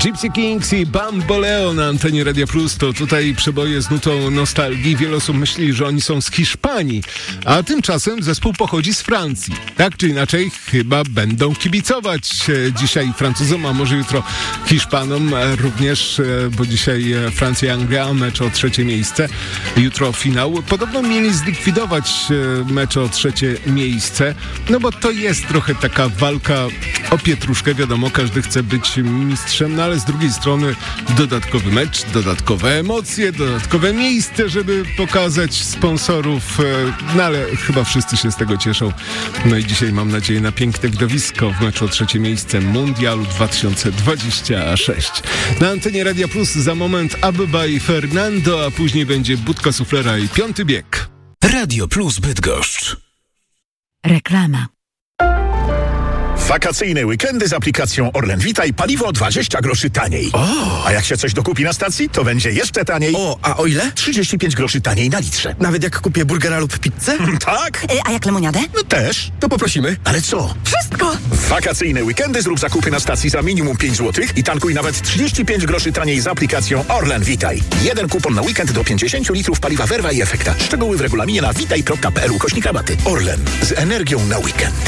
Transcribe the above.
Gypsy Kings i Bamboleo na antenie Radia Plus to tutaj przeboje z nutą nostalgii. Wiele osób myśli, że oni są z Hiszpanii, a tymczasem zespół pochodzi z Francji. Tak czy inaczej chyba będą kibicować dzisiaj Francuzom, a może jutro Hiszpanom również, bo dzisiaj Francja-Anglia, mecz o trzecie miejsce. Jutro finał. Podobno mieli zlikwidować mecz o trzecie miejsce, no bo to jest trochę taka walka o pietruszkę. Wiadomo, każdy chce być mistrzem, no ale z drugiej strony dodatkowy mecz, dodatkowe emocje, dodatkowe miejsce, żeby pokazać sponsorów, no ale chyba wszyscy się z tego cieszą. No i dzisiaj mam nadzieję na piękne widowisko w meczu o trzecie miejsce Mundialu 2026. Na antenie Radia Plus za moment Abba i Fernando, a później będzie Budka Suflera i Piąty Bieg. Radio Plus Bydgoszcz. Reklama. Wakacyjne weekendy z aplikacją Orlen Vitaj paliwo 20 groszy taniej. A jak się coś dokupi na stacji, to będzie jeszcze taniej. A o ile? 35 groszy taniej na litrze. Nawet jak kupię burgera lub pizzę? Tak? A jak lemoniadę? No też. To poprosimy. Ale co? Wszystko! W wakacyjne weekendy zrób zakupy na stacji za minimum 5 zł i tankuj nawet 35 groszy taniej z aplikacją Orlen Vitaj. Jeden kupon na weekend do 50 litrów paliwa Verva i Efekta. Szczegóły w regulaminie na vitaj.pl/rabaty. Orlen. Z energią na weekend.